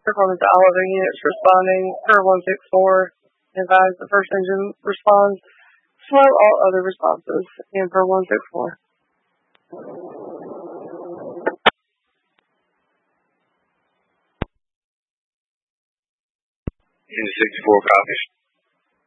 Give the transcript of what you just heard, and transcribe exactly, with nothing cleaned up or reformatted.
Performance to all other units responding per one six four. Advise the first engine responds. Slow all other responses. And per one six four. Engine sixty-four copies.